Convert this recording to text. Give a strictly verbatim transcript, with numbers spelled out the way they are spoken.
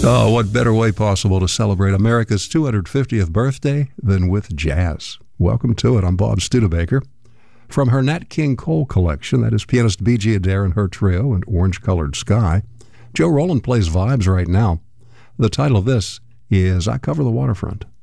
Oh, what better way possible to celebrate America's two hundred fiftieth birthday than with jazz? Welcome to it. I'm Bob Studebaker. From her Nat King Cole collection, that is pianist B G Adair and her trio and Orange Colored Sky, Joe Roland plays vibes right now. The title of this is I Cover the Waterfront.